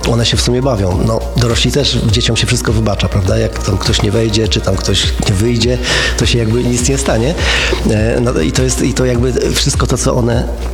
one się w sumie bawią. No, dorośli też, dzieciom się wszystko wybacza, prawda? Jak tam ktoś nie wejdzie, czy tam ktoś nie wyjdzie, to się jakby nic nie stanie. No i to jakby wszystko to, co one